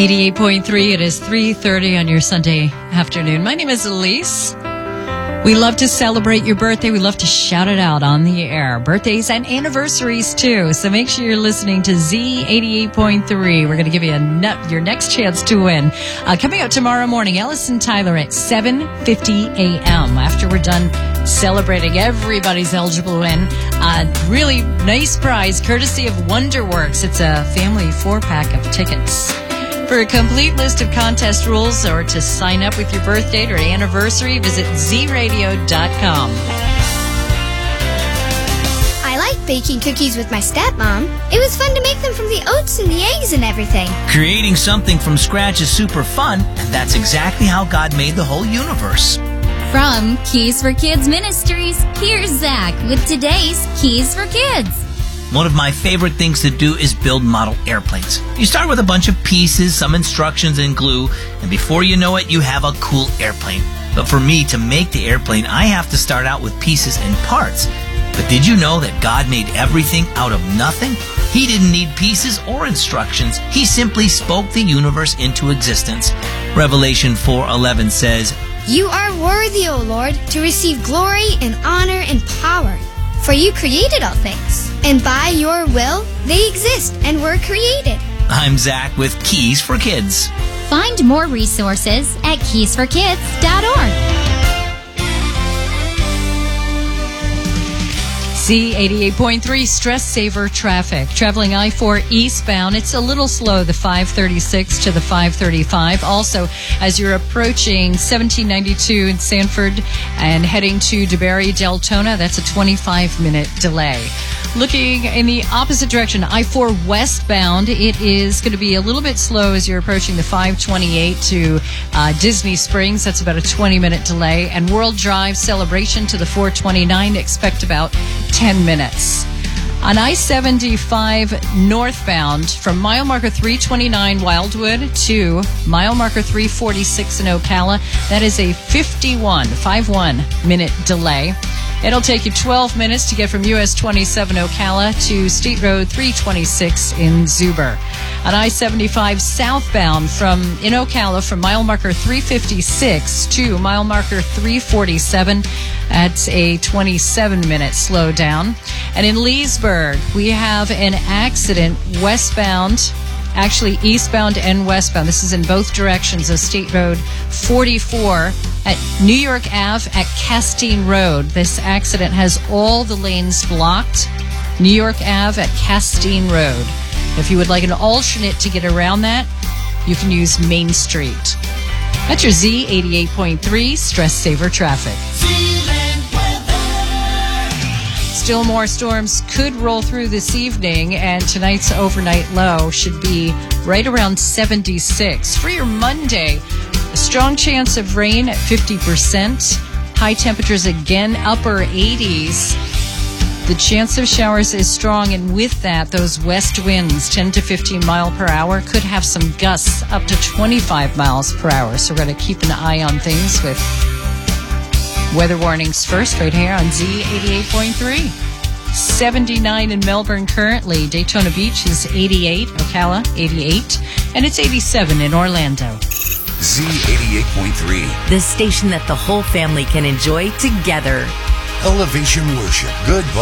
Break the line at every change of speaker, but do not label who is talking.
88.3, it is 3:30 on your Sunday afternoon. My name is Elise. We love to celebrate your birthday. We love to shout it out on the air. Birthdays and anniversaries, too. So make sure you're listening to Z88.3. We're going to give you your next chance to win. Coming up tomorrow morning, Ellis and Tyler at 7:50 a.m. After we're done celebrating, everybody's eligible to win. Really nice prize, courtesy of WonderWorks. It's a family 4-pack of tickets. For a complete list of contest rules or to sign up with your birth date or anniversary, visit zradio.com.
I like baking cookies with my stepmom. It was fun to make them from the oats and the eggs and everything.
Creating something from scratch is super fun, and that's exactly how God made the whole universe.
From Keys for Kids Ministries, here's Zach with today's Keys for Kids.
One of my favorite things to do is build model airplanes. You start with a bunch of pieces, some instructions, and glue, and before you know it, you have a cool airplane. But for me to make the airplane, I have to start out with pieces and parts. But did you know that God made everything out of nothing? He didn't need pieces or instructions. He simply spoke the universe into existence. Revelation 4:11 says,
You are worthy, O Lord, to receive glory and honor and power. For you created all things, and by your will they exist and were created.
I'm Zach with Keys for Kids.
Find more resources at keysforkids.org.
Z88.3 stress saver traffic. Traveling I-4 eastbound, it's a little slow, the 536 to the 535. Also, as you're approaching 1792 in Sanford and heading to DeBary, Deltona, that's a 25-minute delay. Looking in the opposite direction, I-4 westbound, it is going to be a little bit slow as you're approaching the 528 to Disney Springs. That's about a 20-minute delay. And World Drive Celebration to the 429, expect about 10 minutes. On I-75 northbound from mile marker 329 Wildwood to mile marker 346 in Ocala, that is a 51-minute delay. It'll take you 12 minutes to get from US 27 Ocala to State Road 326 in Zuber. On I-75 southbound in Ocala from mile marker 356 to mile marker 347, that's a 27-minute slowdown. And in Leesburg, we have an accident westbound, actually eastbound and westbound. This is in both directions of State Road 44 at New York Ave at Castine Road. This accident has all the lanes blocked. New York Ave at Castine Road. If you would like an alternate to get around that, you can use Main Street. That's your Z88.3 stress saver traffic. Still more storms could roll through this evening, and tonight's overnight low should be right around 76. For your Monday, a strong chance of rain at 50%. High temperatures again, upper 80s. The chance of showers is strong, and with that, those west winds, 10 to 15 mile per hour, could have some gusts up to 25 miles per hour. So we're going to keep an eye on things with weather warnings first, right here on Z88.3. 79 in Melbourne currently. Daytona Beach is 88. Ocala, 88. And it's 87 in Orlando.
Z88.3.
The station that the whole family can enjoy together.
Elevation Worship. Good